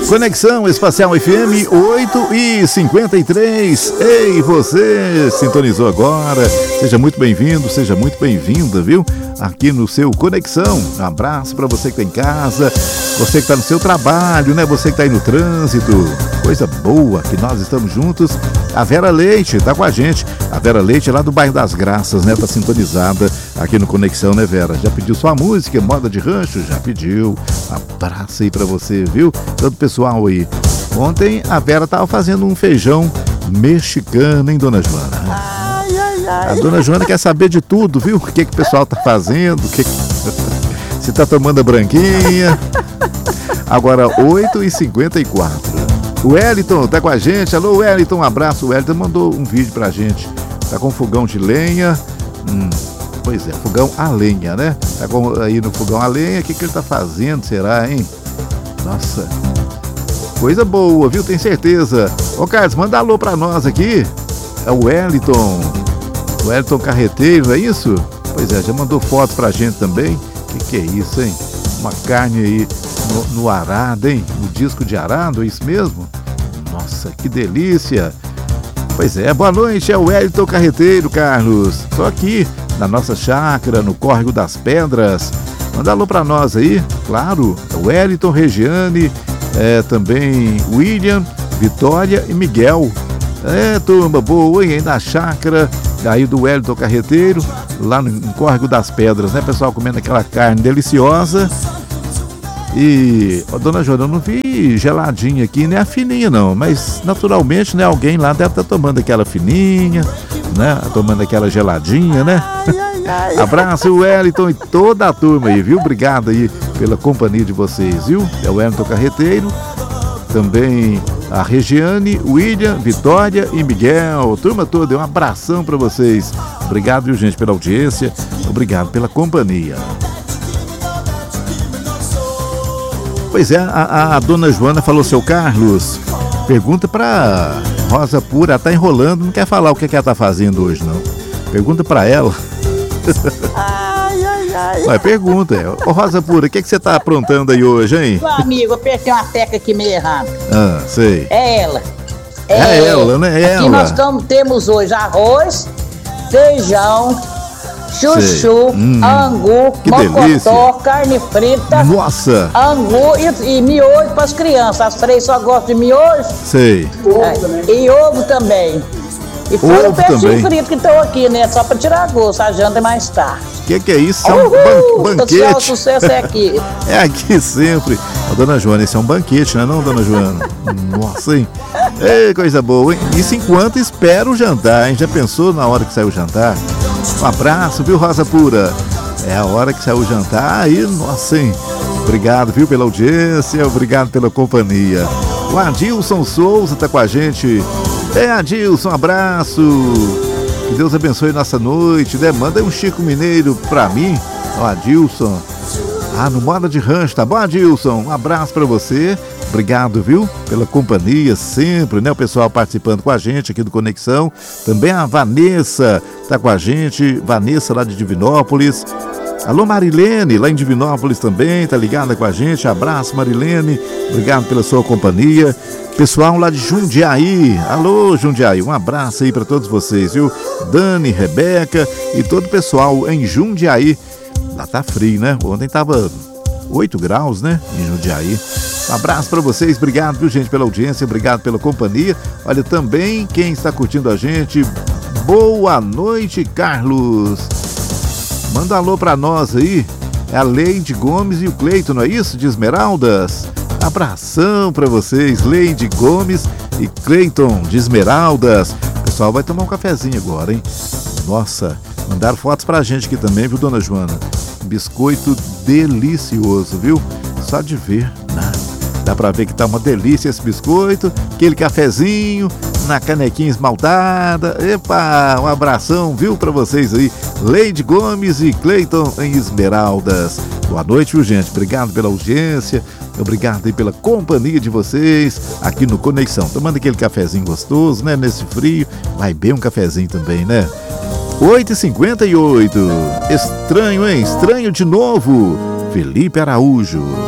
Conexão Espacial FM 8h53. Ei, você sintonizou agora. Seja muito bem-vindo, seja muito bem-vinda, viu? Aqui no seu Conexão. Um abraço para você que está em casa, você que está no seu trabalho, né? Você que está aí no trânsito. Coisa boa que nós estamos juntos. A Vera Leite está com a gente. A Vera Leite é lá do bairro das Graças, né? Tá sintonizada aqui no Conexão, né, Vera? Já pediu sua música, Moda de Rancho? Já pediu. Abraço aí pra você, viu? Todo o pessoal aí. Ontem a Vera tava fazendo um feijão mexicano, hein, dona Joana? Ai, ai, ai. A dona Joana quer saber de tudo, viu? O que o pessoal tá fazendo, se tá tomando a branquinha. Agora, 8h54. O Wellington tá com a gente. Alô, Wellington, um abraço. O Wellington mandou um vídeo pra gente. Tá com fogão de lenha. Pois é, fogão a lenha, né? Tá aí no fogão a lenha. O que ele tá fazendo, será, hein? Nossa, coisa boa, viu? Tem certeza. Ô, Carlos, manda alô pra nós aqui. É o Wellington. O Wellington Carreteiro, é isso? Pois é, já mandou foto pra gente também. Que é isso, hein? Uma carne aí no arado, hein? No disco de arado, é isso mesmo? Nossa, que delícia! Pois é, boa noite, é o Wellington Carreteiro, Carlos. Tô aqui na nossa chácara, no Córrego das Pedras. Manda alô pra nós aí, claro. Wellington, Regiane, também William, Vitória e Miguel. Turma boa, hein? Aí na chácara daí do Wellington Carreteiro, lá no Córrego das Pedras, né, pessoal? Comendo aquela carne deliciosa. E, dona Joana, eu não vi geladinha aqui, nem a fininha não, mas naturalmente, né, alguém lá deve estar tomando aquela fininha, né, tomando aquela geladinha, né? Abraço, Wellington e toda a turma aí, viu? Obrigado aí pela companhia de vocês, viu? É o Wellington Carreteiro, também a Regiane, William, Vitória e Miguel, turma toda, um abração para vocês. Obrigado, viu, gente, pela audiência, obrigado pela companhia. Pois é, a dona Joana falou, seu Carlos, pergunta pra Rosa Pura, ela tá enrolando, não quer falar o que ela tá fazendo hoje, não. Pergunta pra ela. Ai, ai, ai. Vai, pergunta. Ô, Rosa Pura, o que você tá aprontando aí hoje, hein? Meu amigo, eu apertei uma tecla aqui meio errado. Sei. É ela. É ela, né? É aqui ela. nós temos hoje arroz, feijão, chuchu, angu, mocotó, carne frita. Nossa! Angu e miojo para as crianças. As três só gostam de miojo. Sei. E ovo também. E fora o peixinho também. frito que estão aqui, né? Só para tirar gosto. A janta é mais tarde. O que é isso? É um banquete. O sucesso é aqui. É aqui sempre. Ô, dona Joana, esse é um banquete, não é não, dona Joana? Nossa, hein? Ei, coisa boa, hein? Isso enquanto espera o jantar, hein? Já pensou na hora que saiu o jantar? Um abraço, viu, Rosa Pura? É a hora que saiu o jantar aí, nossa, hein? Obrigado, viu, pela audiência, obrigado pela companhia. O Adilson Souza tá com a gente. Adilson, um abraço. Que Deus abençoe nossa noite, né? Manda um Chico Mineiro pra mim, o Adilson. No Moda de Rancho, tá bom, Adilson? Um abraço pra você. Obrigado, viu, pela companhia sempre, né? O pessoal participando com a gente aqui do Conexão. Também a Vanessa tá com a gente. Vanessa lá de Divinópolis. Alô, Marilene, lá em Divinópolis também, tá ligada com a gente. Abraço, Marilene. Obrigado pela sua companhia. Pessoal lá de Jundiaí. Alô, Jundiaí. Um abraço aí pra todos vocês, viu? Dani, Rebeca e todo o pessoal em Jundiaí. Lá tá frio, né? Ontem tava 8 graus, né? Em Jundiaí. Um abraço para vocês, obrigado, viu, gente, pela audiência, obrigado pela companhia. Olha, também quem está curtindo a gente, boa noite, Carlos. Manda um alô para nós aí, é a Leide Gomes e o Cleiton, não é isso? De Esmeraldas. Abração para vocês, Leide Gomes e Cleiton de Esmeraldas. O pessoal vai tomar um cafezinho agora, hein? Nossa, mandaram fotos pra gente aqui também, viu, dona Joana? Biscoito delicioso, viu? Só de ver, né? Dá pra ver que tá uma delícia esse biscoito, aquele cafezinho na canequinha esmaltada. Epa, um abração, viu, pra vocês aí. Leide Gomes e Cleiton em Esmeraldas. Boa noite, viu, gente? Obrigado pela audiência, obrigado aí pela companhia de vocês aqui no Conexão. Tomando aquele cafezinho gostoso, né? Nesse frio, vai bem um cafezinho também, né? 8h58. Estranho, hein? Estranho de novo. Felipe Araújo.